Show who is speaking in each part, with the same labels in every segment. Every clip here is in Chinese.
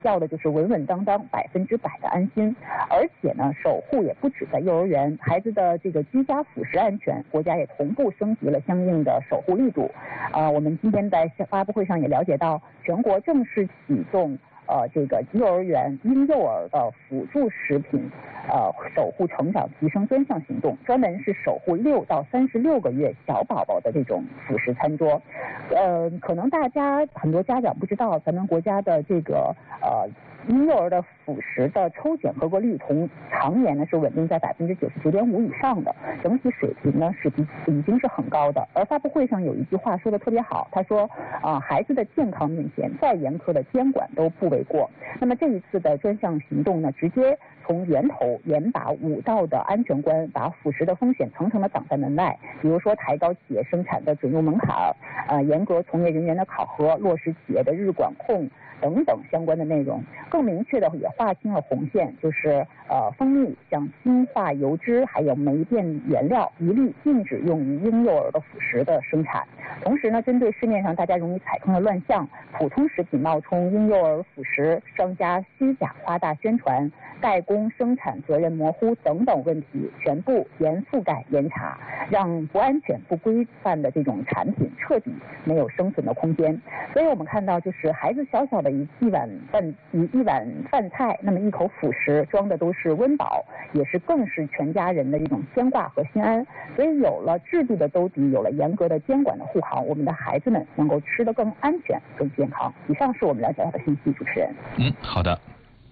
Speaker 1: 要的就是稳稳当当100%的安心。而且呢，守护也不止在幼儿园，孩子的这个居家辅食安全，国家也同步升级了相应的守护力度。我们今天在发布会上也了解到，全国正式启动这个幼儿园婴幼儿的辅助食品守护成长提升专项行动，专门是守护6到36个月小宝宝的这种辅食餐桌。可能大家很多家长不知道，咱们国家的这个婴幼儿的辅食的抽检合格率常年呢是稳定在99.5%以上的，整体水平呢是已经是很高的。而发布会上有一句话说的特别好，他说孩子的健康面前再严苛的监管都不为过。那么这一次的专项行动呢，直接从源头严把5道的安全关，把辅食的风险层层的挡在门外。比如说抬高企业生产的准入门槛，严格从业人员的考核，落实企业的日管控等等相关的内容。更明确的也划清了红线，就是蜂蜜、像氢化油脂还有酶变原料一律禁止用于婴幼儿的辅食的生产。同时呢，针对市面上大家容易踩坑的乱象，普通食品冒充婴幼儿辅食，商家虚假夸大宣传，代工生产责任模糊等等问题，全部严覆盖严查，让不安全不规范的这种产品彻底没有生存的空间。所以我们看到，就是孩子小小的一碗饭菜，那么一口辅食装的都是温饱，也是更是全家人的一种牵挂和心安。所以有了制度的兜底，有了严格的监管的护航，我们的孩子们能够吃得更安全更健康。以上是我们了解到的信息，主持人。
Speaker 2: 好的。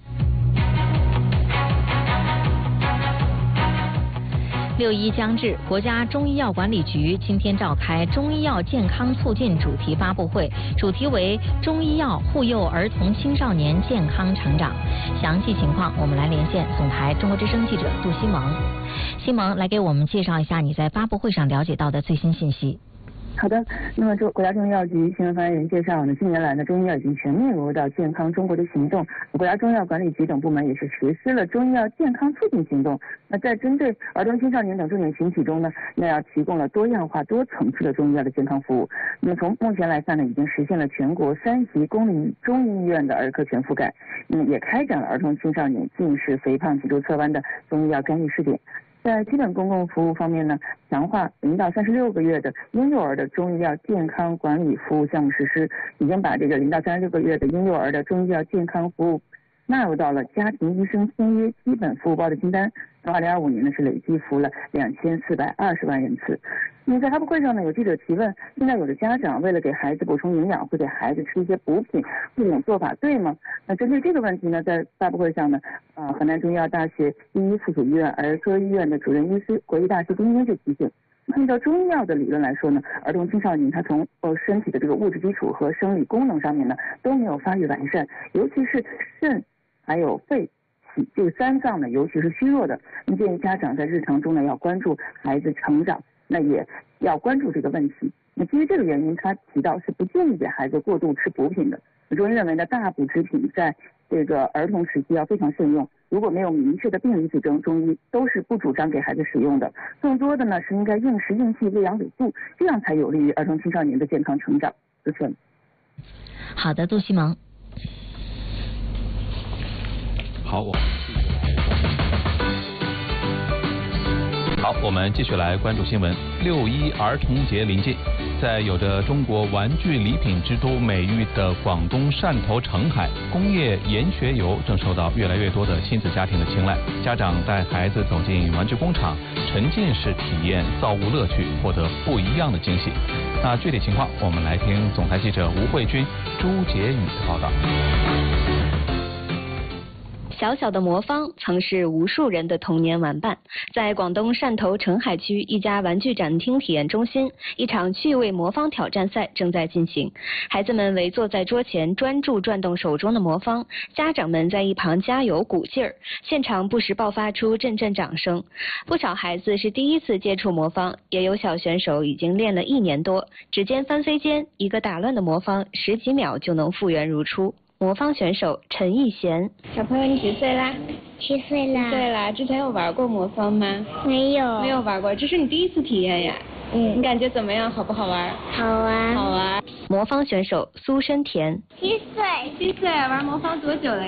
Speaker 3: 6·1将至，国家中医药管理局今天召开中医药健康促进主题发布会，主题为中医药护佑儿童青少年健康成长。详细情况我们来连线总台中国之声记者杜西蒙。西蒙，来给我们介绍一下你在发布会上了解到的最新信息。
Speaker 4: 好的，那么国家中医药局新闻发言人介绍呢，近年来呢，中医药已经全面融入到健康中国的行动，国家中医药管理局等部门也是实施了中医药健康促进行动。那在针对儿童青少年等重点群体中呢，那要提供了多样化多层次的中医药的健康服务。那么从目前来看呢，已经实现了全国3级公立中医医院的儿科全覆盖，也开展了儿童青少年近视、肥胖、脊柱侧弯的中医药干预试点。在基本公共服务方面呢，强化0到36个月的婴幼儿的中医药健康管理服务项目实施，已经把这个0到36个月的婴幼儿的中医药健康服务纳入到了家庭医生签约基本服务包的清单。2025年呢是累计服务了2420万人次。那么在发布会上呢，有记者提问，现在有的家长为了给孩子补充营养，会给孩子吃一些补品，这种做法对吗？那针对这个问题呢，在发布会上呢，河南中医药大学第一附属医院儿科医院的主任医师、国医大师丁英就提醒，按照中医药的理论来说呢，儿童青少年他从身体的这个物质基础和生理功能上面呢都没有发育完善，尤其是肾还有肺这3脏呢，尤其是虚弱的。那么建议家长在日常中呢要关注孩子成长，那也要关注这个问题。那基于这个原因，他提到是不建议给孩子过度吃补品的。中医认为呢，大补之品在这个儿童时期要非常慎用，如果没有明确的病理指征，中医都是不主张给孩子使用的。更多的呢是应该应时应气喂养有度，这样才有利于儿童青少年的健康成长。主持人。
Speaker 3: 好的，杜西蒙。
Speaker 2: 好，我们继续来关注新闻。6·1儿童节临近，在有着中国玩具礼品之都美誉的广东汕头澄海，工业研学游正受到越来越多的亲子家庭的青睐。家长带孩子走进玩具工厂，沉浸式体验造物乐趣，获得不一样的惊喜。那具体情况，我们来听总台记者吴慧君、朱杰宇的报道。
Speaker 5: 小小的魔方曾是无数人的童年玩伴。在广东汕头澄海区一家玩具展厅体验中心，一场趣味魔方挑战赛正在进行。孩子们围坐在桌前，专注转动手中的魔方，家长们在一旁加油鼓劲儿，现场不时爆发出阵阵掌声。不少孩子是第一次接触魔方，也有小选手已经练了1年多。指尖翻飞间，一个打乱的魔方10几秒就能复原如初。魔方选手陈艺贤，
Speaker 6: 小朋友你几岁啦
Speaker 7: ？7岁啦。
Speaker 6: 7岁啦，之前有玩过魔方吗？
Speaker 7: 没有。
Speaker 6: 没有玩过，这是你第一次体验呀？
Speaker 7: 你
Speaker 6: 感觉怎么样？好不好玩？
Speaker 7: 好玩。
Speaker 6: 好玩。
Speaker 5: 魔方选手苏申田。
Speaker 6: 7岁，玩魔方多久了？